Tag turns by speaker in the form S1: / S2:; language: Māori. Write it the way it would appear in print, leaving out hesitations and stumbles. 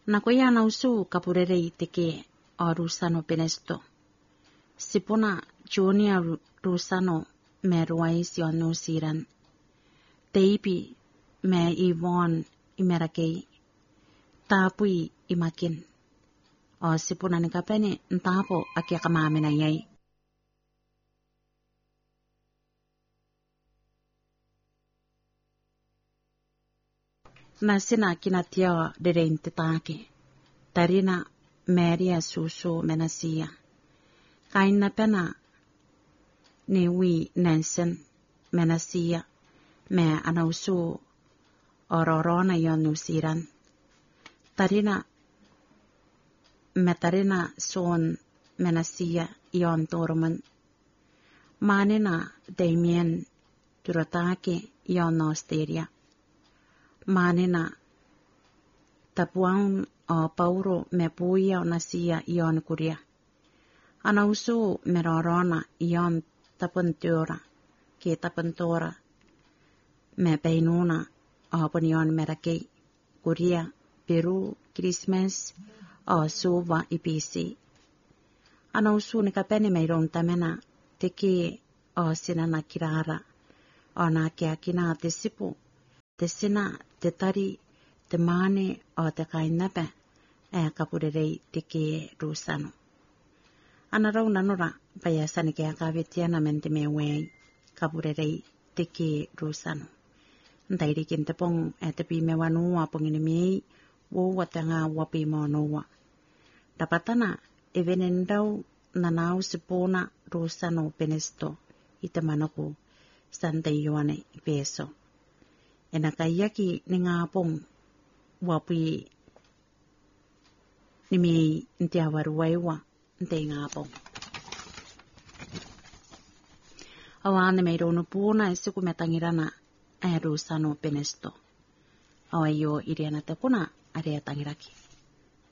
S1: Na kuya na usu kapurerei teke o rusano penesto. Sipuna junior rusano me ruais yon nusiran. Teipi me Yvonne imerakei. Tapui imakin. O sipuna ni kapene ntapo akia kamamina yai. Na sina kinatia derente take. Tarina Maria susu menasia. Kaina pena ni wi Nansen menasia me anausu ororona yon nusiran. Tarina son menasia yon torman. Manina Damien turatake yon nosteria. Manina tapuang o pauro me puia o nasia yon kuria. Anausu merorona yon tapuntura ke tapuntura me peinuna o ponion merakei kuria Peru Christmas o suva ipisi. Anausu ni kapene meiron tamena teke o sinana kirara o na keakina te sipu te sina te tari te mane o te kainape e kapurerei teke rusano. Anarau nanora payasani ke akavetiana mente me wei kapurerei teke rusano. Ntairi kinte pong e te pi me wanua pongini mei wo watanga wapi mo noa. Dapatana evenendau nanau sipona rusano penesto ite manaku Santa Ioane ipeso. Enakayaki ni ngapong wapi ni mei ntiawaruwaiwa nte ngapong. Awane mei rono puna esiku metangirana rusano penesto. Awayo iriana te kuna area tangiraki.